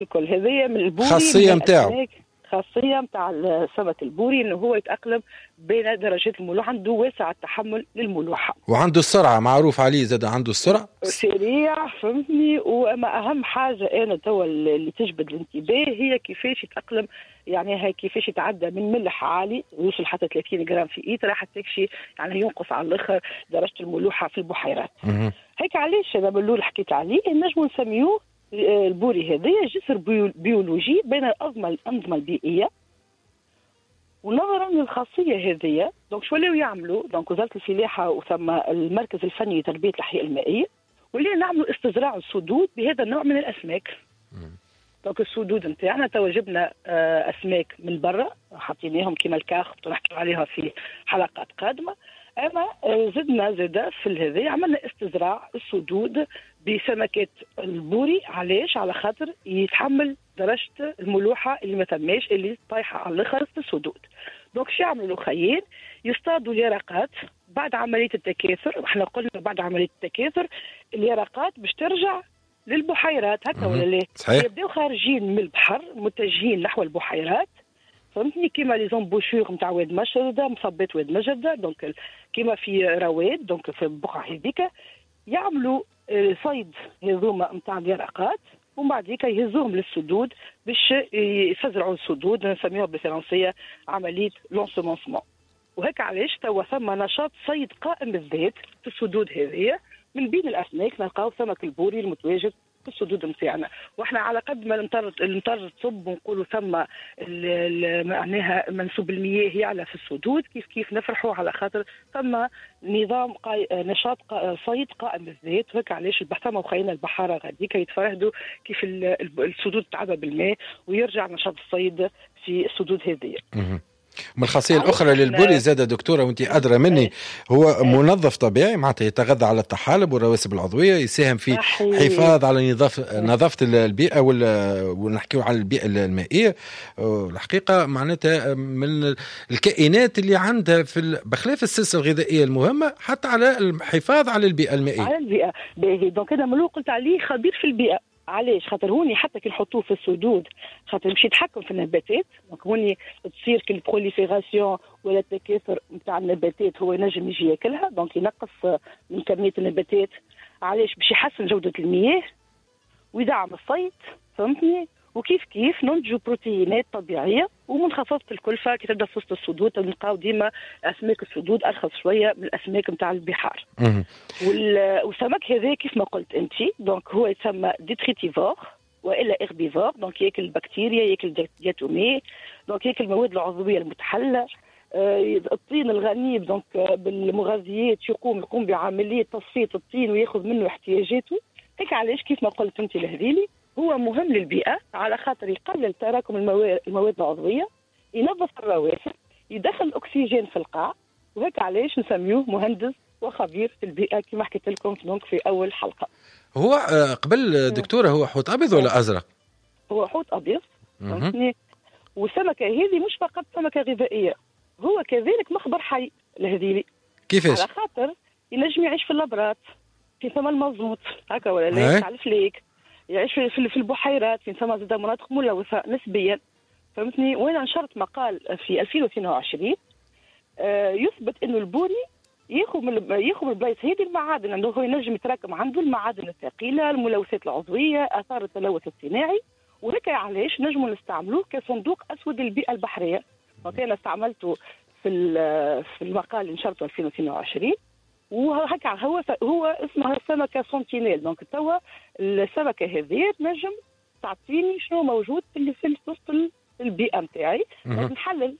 الكل هذه من البوري، خاصية متاعه، خاصية متاع السمك البوري انه هو يتأقلم بين درجات الملوحة، عنده واسع التحمل للملوحة، وعنده السرعة، معروف عليه زاد عنده السرعة سريع، فهمتني. وما أهم حاجة أنا توا اللي تجبد الانتباه هي كيفاش يتأقلم، يعني هي كيفاش يتعدى من ملح عالي ويوصل حتى 30 جرام في إيتر حتى تكشي يعني ينقص على الآخر درجة الملوحة في البحيرات. هيك علاش هذا من الأول حكيت عليه نجمو نسميوه البوري هذايا جسر بيولوجي بين الأنظمة البيئية. ونظرا للخاصيه هذه دونك شو ولاو يعملوا دونك وزاره الفلاحه وثم المركز الفني لتربيه الاحياء المائيه ولينا نعملوا استزراع السدود بهذا النوع من الاسماك. دونك السدود نتاعنا تو جبنا اسماك من برا حطيناهم كما الكاخ نحكي عليها في حلقات قادمه، اما زدنا في هذه عملنا استزراع السدود بسمكات البوري. علاش؟ على خاطر يتحمل درجه الملوحه اللي ما ثماش اللي طايحه على الاخر في السدود. دونك شو يعملوا الاخيين؟ يصطادوا اليرقات بعد عمليه التكاثر، واحنا قلنا بعد عمليه التكاثر اليرقات باش ترجع للبحيرات هكا ولا لا؟ يبداو خارجين من البحر متجهين نحو البحيرات، فهمتني، كيما لي زومبوشور نتاع واد مشردة مصبات واد مشردة، دونك كيما في رواد دونك في البقعة هذيك يعملوا صيد هذوما نتاع اليرقات ومن بعد يهزوهم للسدود باش يفزرعوا السدود، نسميوها بالفرنسية عملية لونسومونسمون. وهيك علاش توا ثم نشاط صيد قائم بالذات في السدود هذه. من بين الأسماك نلقاو سمك البوري المتواجد في السدود نتاعنا، واحنا على قد ما المطر تصب ونقولوا ثم معناها منسوب المياه يعلى في السدود، كيف نفرحوا على خاطر ثم نظام نشاط صيد قائم بالذات. وهيك علاش البحثة وخينا البحارة غاديك يتفرهدوا كيف السدود تعبى بالماء ويرجع نشاط الصيد في السدود هذه. من الخاصية الأخرى للبوري زادة دكتورة وانت أدرى مني، هو منظف طبيعي معناتها يتغذى على الطحالب والرواسب العضوية، يساهم في حفاظ على نظافة البيئة ونحكيو على البيئة المائية. الحقيقة معناتها من الكائنات اللي عندها بخلاف السلسلة الغذائية المهمة حتى على الحفاظ على البيئة المائية. على البيئة باهي. دونك أنا ملو قلت عليه خبير في البيئة. علاش؟ خاطر هوني حتى كي نحطوه في السدود خاطر باش يتحكم في النباتات، دونك هوني تصير كي البروليفيراسيون ولا التكاثر نتاع النباتات هو ينجم يجي ياكلها، دونك ينقص من كميه النباتات. علاش؟ باش يحسن جوده المياه ويدعم الصيد، فهمتني. وكيف ننتجوا بروتينات طبيعيه ومنخفضه الكلفه. كي تبدا في وسط السدود نلقاو ديما اسماك السدود ارخص شويه من الاسماك نتاع البحار. والسمك هذا كيف ما قلت انت دونك هو يسمى ديتريتيفور والا اغبيفور، دونك ياكل البكتيريا، ياكل دياتومي، دونك ياكل المواد العضويه المتحلله. الطين الغني دونك بالمغذيات يقوم بعمليه تصفيه الطين وياخذ منه احتياجاته. هيك علاش كيف ما قلت انت الهذيلي هو مهم للبيئة على خاطر يقلل تراكم المواد العضوية، ينظف الرواسب، يدخل الأكسجين في القاع. وهيك علاش نسميوه مهندس وخبير في البيئة كما حكيت لكم في أول حلقة. هو قبل دكتورة هو حوت أبيض ولا أزرق؟ هو حوت أبيض. والسمكة هذه مش فقط سمكة غذائية، هو كذلك مخبر حي لهذيلي. كيفاش؟ على خاطر ينجم يعيش في اللبرات في ثمن المضموط هكا ولا لا على الفليك، يعيش في البحيرات في ثم زاد مناطق ملوثة نسبيا، فهمتني. وانا نشرت مقال في 2022 يثبت انه البوري ياخذ من البلايص هذه المعادن، انه هو ينجم يتراكم عنده المعادن الثقيله، الملوثات العضويه، اثار التلوث الصناعي. وهيك علاش نجموا نستعملوه كصندوق اسود للبيئه البحريه. وكان استعملته في المقال اللي نشرته 2022. وهكا هو اسمها السمكه سنتينيل. دونك توا السمكه هذه نجم تعطيني شنو موجود في وسط البيئه نتاعي. نحلل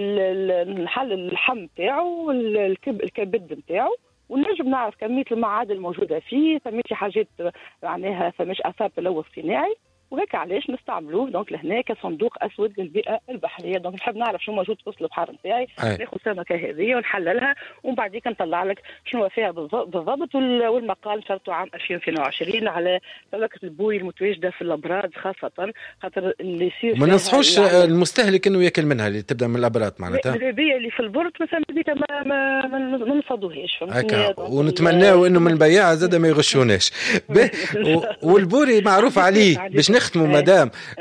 اللحم نتاعو الكبد نتاعو ونجم نعرف كميه المعادن الموجوده فيه، ثماتي حاجات معناها ثماش اثار تلوث صناعي. وهيك علاش نستعملوه دونك لهنا كصندوق اسود للبيئه البحريه. دونك نحب نعرف شنو موجود في وسط البحر نتاعي، ناخذ السمكه هذه ونحللها ومن بعد نطلع لك شنو فيها بالضبط. والمقال نشرته عام 2022 على سمكه البوري المتواجده في الابراج خاصه، خاطر اللي يصير ما ننصحوش المستهلك انه ياكل منها اللي تبدا من الابرات معناتها. البيئه اللي في البرد مثلا ما نصدوهاش، ونتمناو انه من البياع زاد ما يغشوناش. والبوري معروف عليه باش نختموا مدام